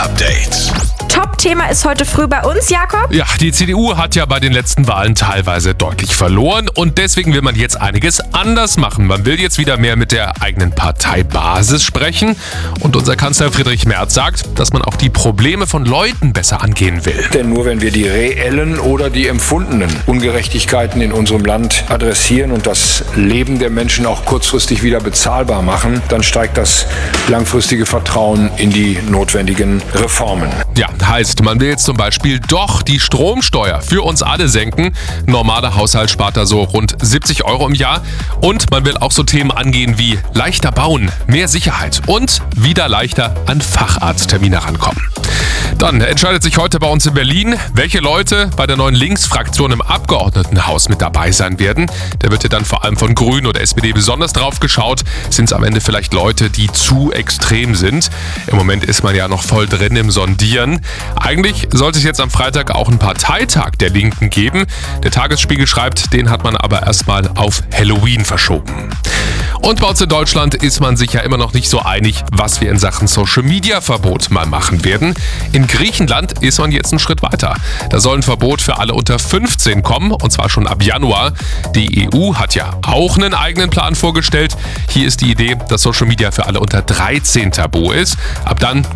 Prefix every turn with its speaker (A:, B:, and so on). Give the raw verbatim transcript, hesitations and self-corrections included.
A: Update.
B: Top-Thema ist heute früh bei uns, Jakob.
C: Ja, die C D U hat ja bei den letzten Wahlen teilweise deutlich verloren und deswegen will man jetzt einiges anders machen. Man will jetzt wieder mehr mit der eigenen Parteibasis sprechen und unser Kanzler Friedrich Merz sagt, dass man auch die Probleme von Leuten besser angehen will.
D: Denn nur wenn wir die reellen oder die empfundenen Ungerechtigkeiten in unserem Land adressieren und das Leben der Menschen auch kurzfristig wieder bezahlbar machen, dann steigt das langfristige Vertrauen in die notwendigen Reformen.
C: Ja, heißt, man will jetzt zum Beispiel doch die Stromsteuer für uns alle senken. Ein normaler Haushalt spart da so rund siebzig Euro im Jahr. Und man will auch so Themen angehen wie leichter bauen, mehr Sicherheit und wieder leichter an Facharzttermine rankommen. Dann entscheidet sich heute bei uns in Berlin, welche Leute bei der neuen Linksfraktion im Abgeordnetenhaus mit dabei sein werden. Da wird ja dann vor allem von Grünen oder S P D besonders drauf geschaut. Sind es am Ende vielleicht Leute, die zu extrem sind? Im Moment ist man ja noch voll drin im Sondieren. Eigentlich sollte es jetzt am Freitag auch einen Parteitag der Linken geben. Der Tagesspiegel schreibt, den hat man aber erstmal auf Halloween verschoben. Und bei uns in Deutschland ist man sich ja immer noch nicht so einig, was wir in Sachen Social-Media-Verbot mal machen werden. In Griechenland ist man jetzt einen Schritt weiter. Da soll ein Verbot für alle unter fünfzehn kommen, und zwar schon ab Januar. Die E U hat ja auch einen eigenen Plan vorgestellt. Hier ist die Idee, dass Social Media für alle unter dreizehn tabu ist. Ab dann